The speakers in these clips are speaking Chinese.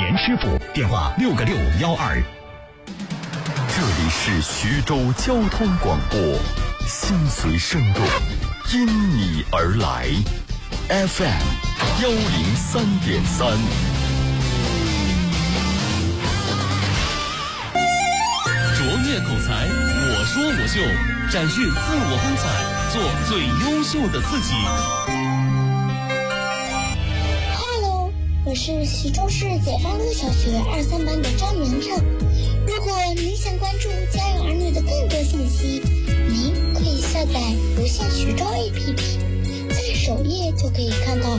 严师傅，电话6个612。这里是徐州交通广播，心随声动，因你而来 FM103.3。 卓越口才，我说我秀，展示自我风采，做最优秀的自己。 Hello， 我是徐州市解放路小学23班的张明成。如果您想关注家有儿女的更多信息，您可以下载无线徐州 APP， 在首页就可以看到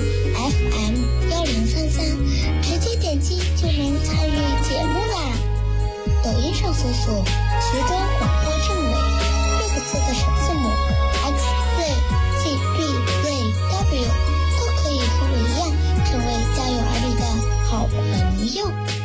FM1033， 直接点击就能参与节目啦。抖音上搜索徐州广播政委6个字的首字母 XZGBZW， 都可以和我一样成为家有儿女的好朋友。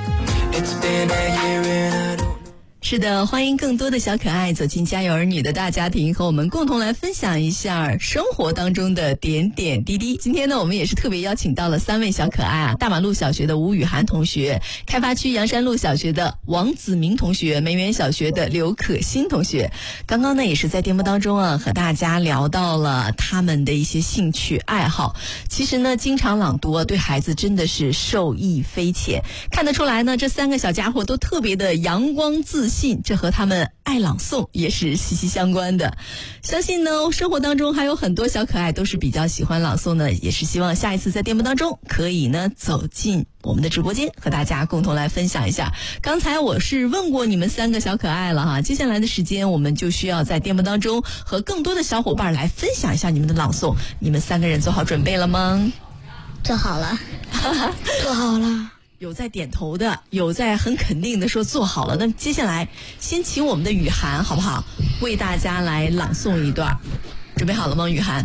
是的，欢迎更多的小可爱走进家有儿女的大家庭，和我们共同来分享一下生活当中的点点滴滴。今天呢，我们也是特别邀请到了3位小可爱啊，大马路小学的吴雨涵同学，开发区阳山路小学的王子明同学，梅园小学的刘可欣同学。刚刚呢，也是在节目当中啊，和大家聊到了他们的一些兴趣爱好。其实呢，经常朗读啊，对孩子真的是受益匪浅。看得出来呢，这3个小家伙都特别的阳光自信，这和他们爱朗诵也是息息相关的。相信呢，生活当中还有很多小可爱都是比较喜欢朗诵的，也是希望下一次在节目当中可以呢走进我们的直播间，和大家共同来分享一下。刚才我是问过你们3个小可爱了哈，接下来的时间我们就需要在节目当中和更多的小伙伴来分享一下你们的朗诵。你们3个人做好准备了吗？ 做好了。做好了。 有在点头的，有在很肯定的说做好了。那接下来先请我们的雨涵好不好，为大家来朗诵一段。准备好了吗，雨涵？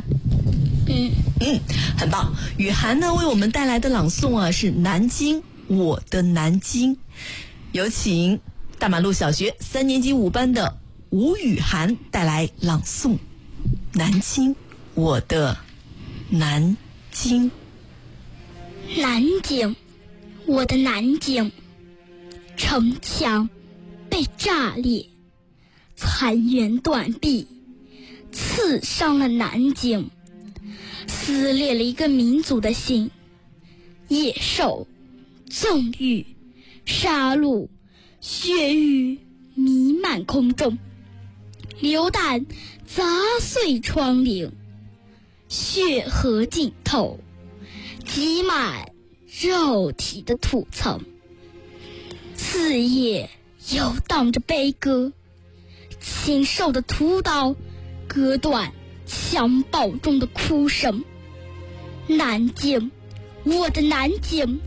很棒。雨涵呢为我们带来的朗诵啊是南京，我的南京。有请大马路小学3年级5班的吴雨涵带来朗诵南京，我的南京。 南京，我的南京，城墙被炸裂，残垣断壁，刺伤了南京，撕裂了一个民族的心。野兽、纵欲、杀戮、血雨弥漫空中，流弹砸碎窗棂，血河尽头，挤满肉体的土层，四野游荡着悲歌，禽兽的屠刀割断强暴中的哭声。南京，我的南京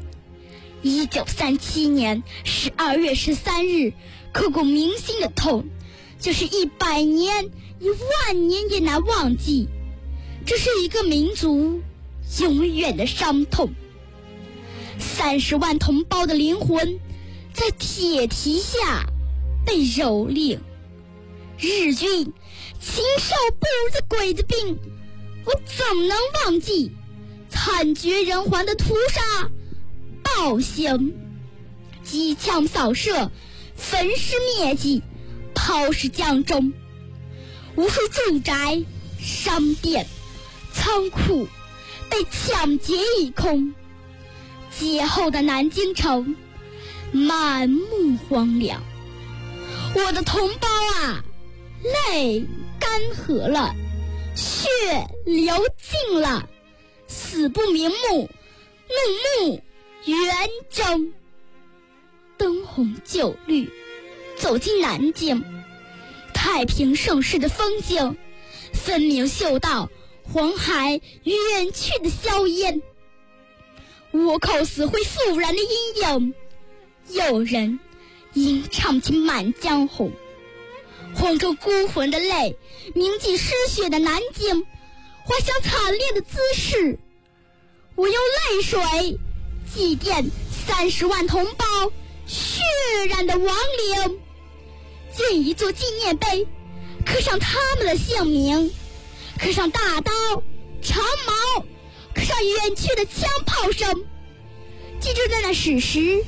，1937年12月13日，刻骨铭心的痛，就是100年、10000年也难忘记。这是一个民族永远的伤痛。30万同胞的灵魂在铁蹄下被蹂躏，日军禽兽不如的鬼子兵，我怎能忘记惨绝人寰的屠杀暴行？机枪扫射，焚尸灭迹，抛尸江中，无数住宅、商店、仓库被抢劫一空。劫后的南京城满目荒凉，我的同胞啊，泪干涸了，血流尽了，死不瞑目，怒目圆睁。灯红酒绿走进南京，太平盛世的风景分明嗅到黄海远去的硝烟。倭寇死灰复燃的阴影，有人吟唱起满江红，红中孤魂的泪铭记失血的南京，画下惨烈的姿势。我用泪水祭奠30万同胞血染的亡灵，建一座纪念碑，刻上他们的姓名，刻上大刀、长矛，刻上远去的枪炮声，记住那史实